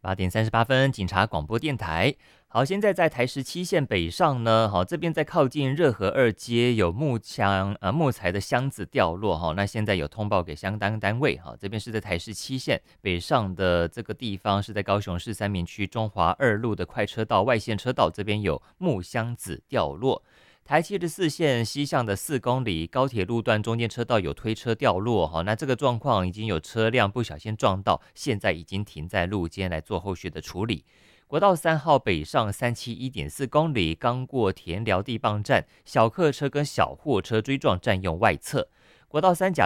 8点38分，警察广播电台。好，现在在台17线北上呢，好，这边在靠近热河二街有木材的箱子掉落哈，那现在有通报给相关单位哈，这边是在台17线北上的这个地方，是在高雄市三民区中华2路的快车道外线车道，这边有木箱子掉落。台74线西向的4公里高铁路段中间车道有推车掉落，那这个状况已经有车辆不小心撞到，现在已经停在路肩来做后续的处理。国道3号北上371.4公里，刚过田寮地磅站，小客车跟小货车追撞占用外侧。国道3甲